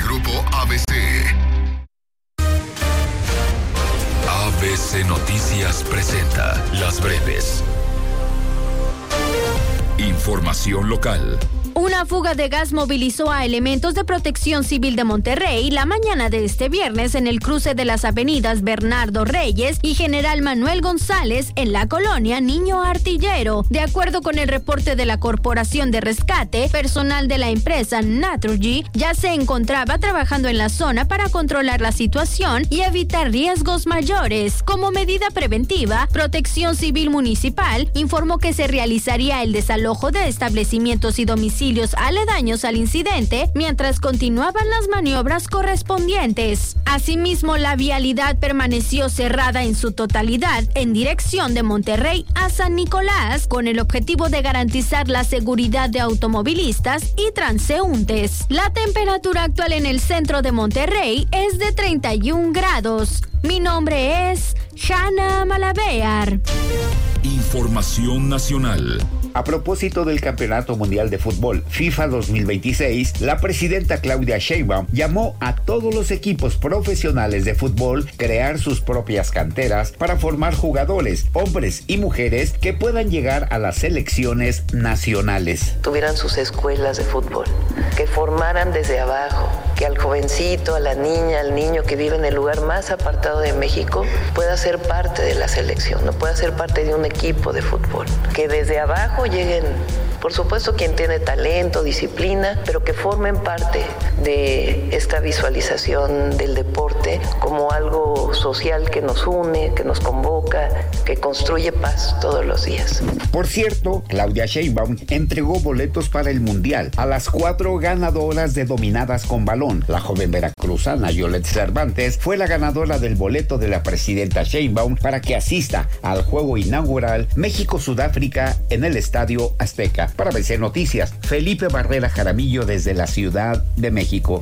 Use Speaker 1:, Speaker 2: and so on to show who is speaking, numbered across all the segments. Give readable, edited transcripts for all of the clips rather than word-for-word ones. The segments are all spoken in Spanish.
Speaker 1: Grupo ABC. ABC Noticias presenta Las Breves. Información local.
Speaker 2: Una fuga de gas movilizó a elementos de Protección Civil de Monterrey la mañana de este viernes en el cruce de las avenidas Bernardo Reyes y General Manuel González en la colonia Niño Artillero. De acuerdo con el reporte de la Corporación de Rescate, personal de la empresa Naturgy ya se encontraba trabajando en la zona para controlar la situación y evitar riesgos mayores. Como medida preventiva, Protección Civil Municipal informó que se realizaría el desalojo de establecimientos y domicilios aledaños al incidente mientras continuaban las maniobras correspondientes. Asimismo, la vialidad permaneció cerrada en su totalidad en dirección de Monterrey a San Nicolás con el objetivo de garantizar la seguridad de automovilistas y transeúntes. La temperatura actual en el centro de Monterrey es de 31 grados. Mi nombre es Hanna Malavear.
Speaker 1: Información nacional.
Speaker 3: A propósito del Campeonato Mundial de Fútbol FIFA 2026, la presidenta Claudia Sheinbaum llamó a todos los equipos profesionales de fútbol a crear sus propias canteras para formar jugadores, hombres y mujeres que puedan llegar a las selecciones nacionales.
Speaker 4: Tuvieran sus escuelas de fútbol, que formaran desde abajo, que al jovencito, a la niña, al niño que vive en el lugar más apartado de México pueda ser parte de la selección, no pueda ser parte de un equipo de fútbol, que desde abajo lleguen, por supuesto, quien tiene talento, disciplina, pero que formen parte de esta visualización del deporte como algo social que nos une, que nos convoca, que construye paz todos los días.
Speaker 3: Por cierto, Claudia Sheinbaum entregó boletos para el Mundial a las 4 ganadoras de dominadas con balón. La joven veracruzana Yolette Cervantes fue la ganadora del boleto de la presidenta Sheinbaum para que asista al juego inaugural México-Sudáfrica en el Estadio Azteca. Para ABC Noticias, Felipe Barrera Jaramillo desde la Ciudad de México.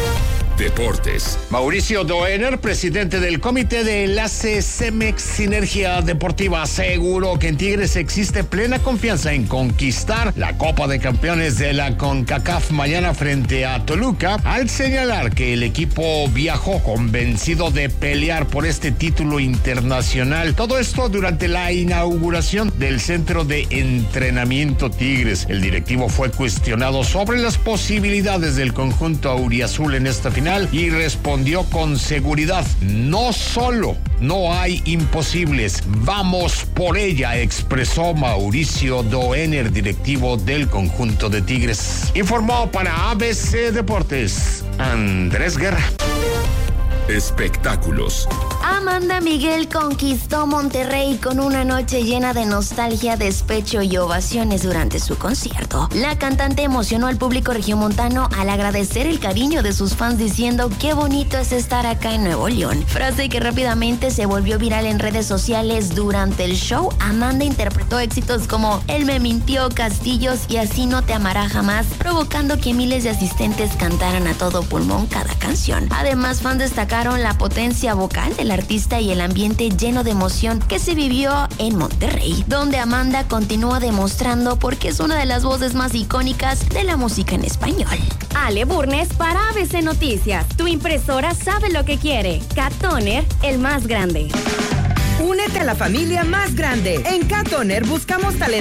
Speaker 1: Deportes.
Speaker 5: Mauricio Doener, presidente del Comité de Enlace Cemex Sinergia Deportiva, aseguró que en Tigres existe plena confianza en conquistar la Copa de Campeones de la CONCACAF mañana frente a Toluca, al señalar que el equipo viajó convencido de pelear por este título internacional. Todo esto durante la inauguración del Centro de Entrenamiento Tigres. El directivo fue cuestionado sobre las posibilidades del conjunto auriazul en esta final y respondió con seguridad: no solo, no hay imposibles, vamos por ella, expresó Mauricio Doener, directivo del conjunto de Tigres. Informó para ABC Deportes, Andrés Guerra.
Speaker 1: Espectáculos.
Speaker 6: Amanda Miguel conquistó Monterrey con una noche llena de nostalgia, despecho y ovaciones durante su concierto. La cantante emocionó al público regiomontano al agradecer el cariño de sus fans diciendo qué bonito es estar acá en Nuevo León. Frase que rápidamente se volvió viral en redes sociales. Durante el show, Amanda interpretó éxitos como Él me mintió, Castillos y Así no te amará jamás, provocando que miles de asistentes cantaran a todo pulmón cada canción. Además, fans destacaron la potencia vocal del artista y el ambiente lleno de emoción que se vivió en Monterrey, donde Amanda continúa demostrando por qué es una de las voces más icónicas de la música en español.
Speaker 2: Ale Burnes para ABC Noticias. Tu impresora sabe lo que quiere. Cat Toner, el más grande.
Speaker 7: Únete a la familia más grande. En Cat Toner buscamos talento